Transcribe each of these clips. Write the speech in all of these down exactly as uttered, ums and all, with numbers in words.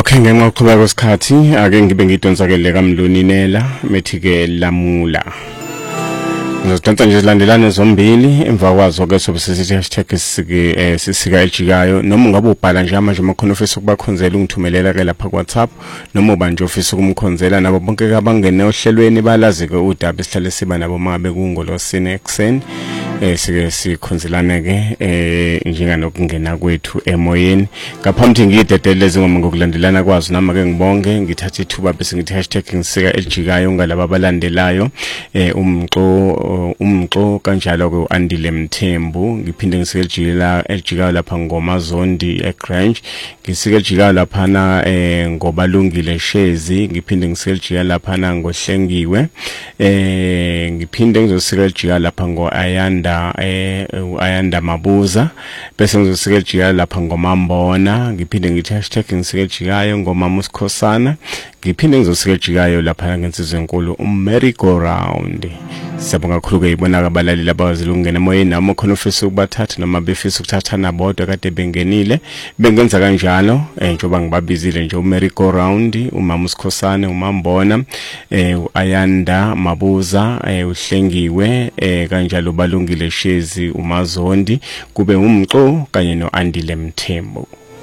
Okay, ngenxa yokuqhubeka kwesikhathi ake ngibe ngidonsakele kaMluninela methi ke Lamula. Ngizodonsa nje zilandelane zombili emva kwazo ke sobe sisithi hashtag sisike sisika ejikayo noma ungabe ubhala nje manje makhona ofisa ukubakhonzela ungithumelela ke lapha ku WhatsApp noma uba nje ofisa ukumkhonzela nabo bonke abangene ohlelweni balazi ke udaba esihlale siba nabo mangabe kungolosini ekseni eh sike sikhonzelane ke eh njenganokungena kwethu emoyeni ngaphambi ngiyidedeleze ngoma ngokulandelana kwazo nama ke ngibonge ngithatha ithuba bese ngithi hashtag ngisika ejikayo ngalabo abalandelayo eh umxo umxo kanjalo ke Andile Mthembu ngiphinde ngisike ejikela ejikayo lapha ngoMazondi eGrange ngisike ejikayo lapha na eh ngobalungile Shezi ngiphinde ngisike ejikayo lapha na ngohlengiwe eh ngiphinde ngizosike ejikayo lapha ngoAyanda eh Ayanda Mabuza bese ngizosike ejikayo lapha ngoMambona ngiphinde ngithi hashtag ngisike ejikayo ngoMamusikhosana ngiphinde ngizosike ejikayo lapha ngensizwe enkulu uMary Go Round siyabonga kakhulu ke ibona abalaleli abawazi ukungena emoyeni noma khona ofisa ukubathatha noma befisa ukuthatha nabodwa kade bengenile bengenza kanjalo eh njoba ngibabizile nje uMary Go Round uMamusikhosana uMambona eh uAyanda Mabuza eh uhlengiwe eh kanjalo balungile Shezi uMazondi kube umxo kanye noAndile Mthembu.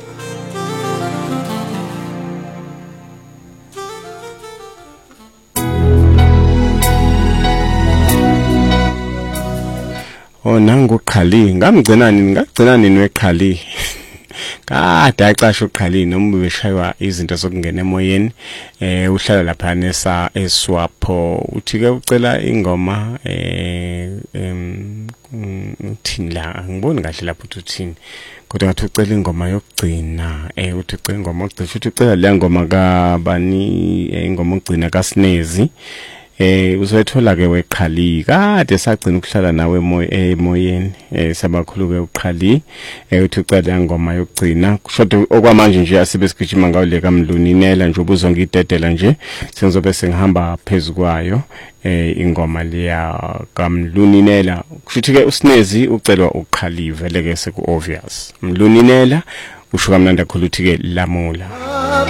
Oh nangu Qhali ngamgcina nini ngagcina nini weQhali kade ayixasha uQhali noma beshaywa izinto zokungena emoyeni eh uhlala lapha nesa eSwapo uthi ke ucela ingoma eh em uthini la ngiboni kahle lapho uthini kodwa ngathi ucela ingoma yokugcina eh uthi ucela ingoma yokugcina futhi ucela le ngoma kaBani ingoma yokugcina kaSnezi eh uzoyithola ke weQhali kade sagcina ukuhlala nawe emoyeni eh sabakhulu ke uQhali eh uthi ucela ingoma yokugcina kushoda okwamanje nje asibe sigijima ngawo le kaMluninela nje ubuzongidedela nje sengizobe sengihamba phezukwayo eh ingoma leya kaMluninela kushuthi ke uSnezi ucelwa uQhali vele ke seku obvious Mluninela usho kamnandi kakhulu uthi ke Lamula.